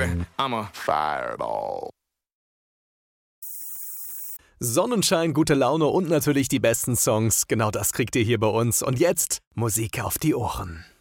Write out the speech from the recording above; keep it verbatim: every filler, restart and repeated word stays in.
I'm a fireball. Sonnenschein, gute Laune und natürlich die besten Songs. Genau das kriegt ihr hier bei uns. Und jetzt Musik auf die Ohren.